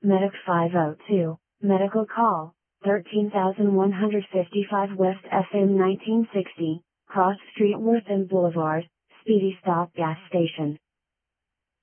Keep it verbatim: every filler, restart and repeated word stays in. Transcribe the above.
Medic five oh two, medical call, thirteen thousand one hundred fifty-five West F M nineteen sixty, Cross Street Worth and Boulevard, Speedy Stop Gas Station.